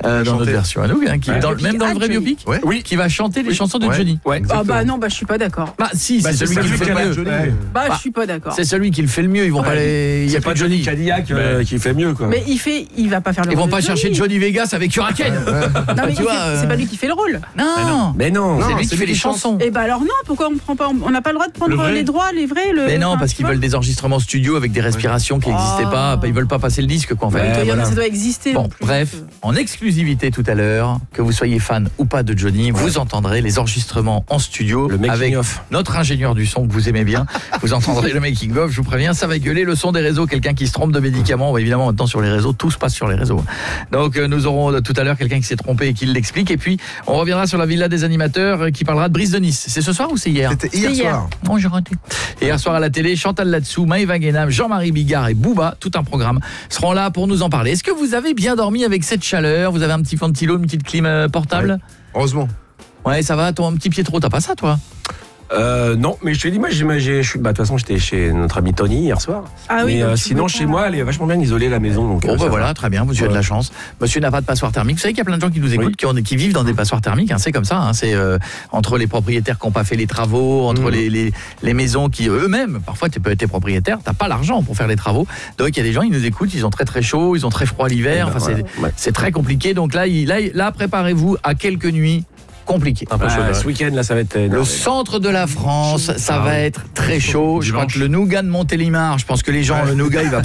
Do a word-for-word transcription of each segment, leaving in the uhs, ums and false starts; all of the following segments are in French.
euh, dans notre version à nous, hein, qui, ouais. dans, même dans le vrai biopic, ouais. oui, qui va chanter les oui. chansons de ouais. Johnny. Ouais. Ah bah non, bah je suis pas d'accord. Bah si, bah, c'est, c'est celui qui le fait le mieux. Ouais. Bah, Bah, je suis pas d'accord. C'est celui qui le fait le mieux. Ils vont ouais. pas les. Il y a c'est pas Johnny Cadillac euh, qui fait mieux, quoi. Mais il fait, il va pas faire le. Ils rôle vont de pas Johnny. chercher Johnny Vegas avec Hurricane. Non mais tu il vois, fait- euh... c'est pas lui qui fait le rôle. Non. Mais non. C'est Non, lui c'est qui lui fait qui les chante. chansons. Et bah alors non, pourquoi on prend pas, on n'a pas le droit de prendre Le vrai. les droits, les vrais, le. Mais non, enfin, parce tu qu'ils vois. veulent des enregistrements studio avec des respirations qui n'existaient Oh. pas. Ils veulent pas passer le disque, quoi, en fait. Ouais, Ça doit- voilà. Ça doit exister. Bon, en plus. bref, en exclusivité tout à l'heure, que vous soyez fan ou pas de Johnny, ouais. vous entendrez les enregistrements en studio Le making avec of. notre ingénieur du son que vous aimez bien. Vous entendrez le making of, je vous préviens, ça va gueuler. Le son des réseaux, quelqu'un qui se trompe de médicaments. Bon, évidemment, maintenant sur les réseaux, tout se passe sur les réseaux. Donc euh, nous aurons euh, tout à l'heure quelqu'un qui s'est trompé et qui l'explique. Et puis on reviendra sur la villa des animateurs euh, qui parlera de Brise de Nice. C'est ce soir ou c'est hier? C'était hier, hier. soir. Oh, j'ai raté. Et hier soir à la télé, Chantal Latsou, Maëva Guénam, Jean-Marie Bigard et Booba, tout un programme, seront là pour nous en parler. Est-ce que vous avez bien dormi avec cette chaleur? Vous avez un petit ventilo, une petite clim euh, portable? Ouais. Heureusement. Ouais, ça va, ton petit Pietro, t'as pas ça, toi? Euh, non, mais je te dis, moi, j'ai, j'ai, je suis, bah, de toute façon, j'étais chez notre ami Tony hier soir. Ah oui. mais donc euh, tu sinon, veux chez pas- moi, elle est vachement bien isolée, la maison. Donc, Bon, euh, bah ça voilà, va. très bien, monsieur a de la chance. Monsieur n'a pas de passoire thermique. Vous savez qu'il y a plein de gens qui nous écoutent, Oui. qui, ont, qui vivent dans des passoires thermiques, hein, c'est comme ça. Hein, c'est euh, entre les propriétaires qui n'ont pas fait les travaux, entre Mmh. les, les, les maisons qui eux-mêmes, parfois tu peux être propriétaire, t'as pas l'argent pour faire les travaux. Donc il y a des gens, ils nous écoutent, ils ont très très chaud, ils ont très froid l'hiver. Eh ben, Enfin, voilà. c'est, Ouais. c'est très compliqué. Donc là, il, là, là, préparez-vous à quelques nuits compliquées. Un peu Ah, chaud. ouais. Ce week-end, là, ça va être. Le énorme. centre de la France, ça Ah va oui. être très chaud. Je crois Dimanche. que le nougat de Montélimar, je pense que les gens, le nougat, il va.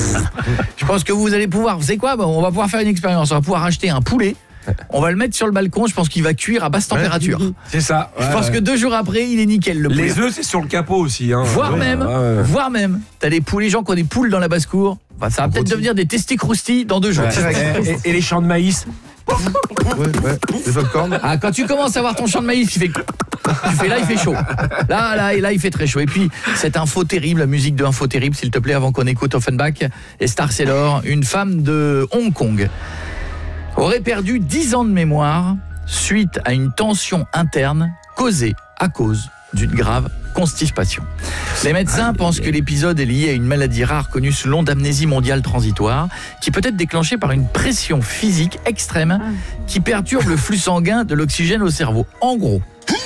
Je pense que vous allez pouvoir. Vous savez quoi? On va pouvoir faire une expérience. On va pouvoir acheter un poulet. On va le mettre sur le balcon. Je pense qu'il va cuire à basse température. C'est ça. Je ouais, pense ouais. que deux jours après, il est nickel. Le poulet. Les œufs, c'est sur le capot aussi. Hein. Voire Ouais, même, ouais, ouais. voire même. T'as des poules, les gens qui ont des poules dans la basse-cour. Bah, ça va peut-être Rôti. devenir des testicroustis dans deux jours. Ouais. Et, et- et les champs de maïs. Ouais, ouais. Les popcorn. Ah, quand tu commences à voir ton champ de maïs, tu fais, tu fais là, il fait chaud. Là, là, et là, il fait très chaud. Et puis, cette info terrible, la musique de info terrible, s'il te plaît, avant qu'on écoute Offenbach et Star Sailor, une femme de Hong Kong aurait perdu dix ans de mémoire suite à une tension interne causée à cause d'une grave constipation. Les médecins pensent que l'épisode est lié à une maladie rare connue sous le nom d'amnésie mondiale transitoire, qui peut être déclenchée par une pression physique extrême qui perturbe le flux sanguin de l'oxygène au cerveau. En gros,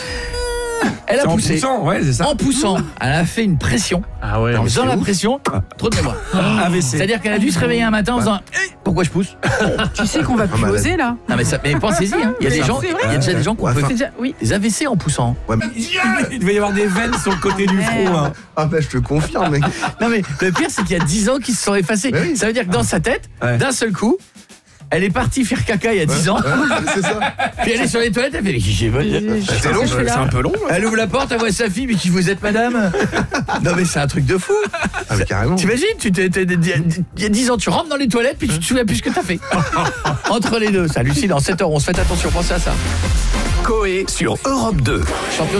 elle a C'est en poussé. poussant, ouais, c'est ça. En poussant, elle a fait une pression. Ah ouais. En faisant la pression, trop de mémoire. A V C. C'est-à-dire qu'elle a dû se réveiller un matin en disant eh, pourquoi je pousse? Tu sais qu'on va plus malade. oser là. Non mais, ça, mais pensez-y, hein. il y a Mais des non, gens, c'est il vrai. y a déjà des gens qui ont Ouais, fait C'est déjà- Oui. des A V C en poussant. Ouais, mais... Il devait y avoir des veines sur le côté du front. Hein. Ah bah je te confirme, mec. Non mais le pire c'est qu'il y a dix ans qu'ils se sont effacés. Mais oui. Ça veut dire que dans sa tête, Ouais. d'un seul coup, elle est partie faire caca il y a dix ans, Ouais, c'est ça. puis elle est sur les toilettes, elle fait mais qui j'ai C'est long, C'est un peu long. Elle ouvre la porte, elle voit sa fille, mais qui vous êtes madame? Non mais c'est un truc de fou. Ah mais carrément. T'imagines, tu t'es, t'es- il y a dix ans, tu rentres dans les toilettes, puis tu te souviens plus ce que t'as fait. Entre les deux, c'est hallucinant. sept heures, on se fait attention, pensez à ça. Coé sur Europe deux. Champion